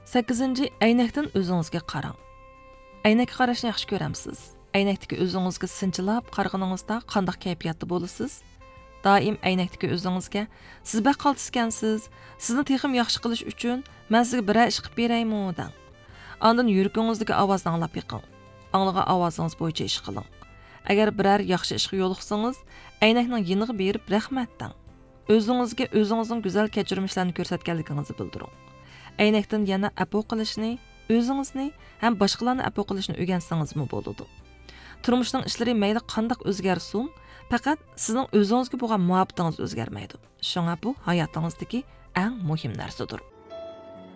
8. Әйнәктән өзіңізге қараң. Әйнәккә қарашны яхшы көремсез. Әйнәктәге өзіңізге сынчылап қарғаныңызда қандaq kayfiyatda боласыз? Daim әйнәктәге өзіңізге siz бәк qaltiskansiz, sizni texim yaxshi qilish uchun men sizga biror ish qilib beraymi deng. Ondan yurgingizdagi ovozni anglab yiqing. Anglagan ovozingiz bo'yicha ish qiling. Agar biror yaxshi ishga yo'liqsangiz, әйнәкнең yeniga berib rahmat deng. O'zingizga o'zingizning go'zal kechirmishlarni ko'rsatganligingizni bildiring. Әйнәктән yana apu qilishni, o'zingizni ham boshqalarni apu qilishni o'rgansangizmi bo'ladi. Turmushning ishlari mayli qanday o'zgarsin, faqat sizning o'zingizga bo'lgan muhabbatingiz o'zgarmaydi. Shunga bu hayotingizdagi eng muhim narsadir.